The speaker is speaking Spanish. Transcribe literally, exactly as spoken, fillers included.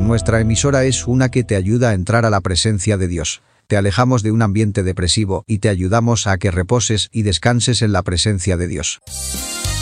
Nuestra emisora es una que te ayuda a entrar a la presencia de Dios. Te alejamos de un ambiente depresivo y te ayudamos a que reposes y descanses en la presencia de Dios.